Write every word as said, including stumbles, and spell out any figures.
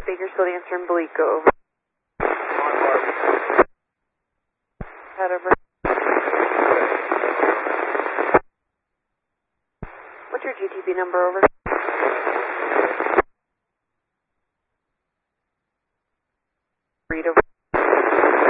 Bakersfield answering Belico, over. Head over. What's your G T P number, over?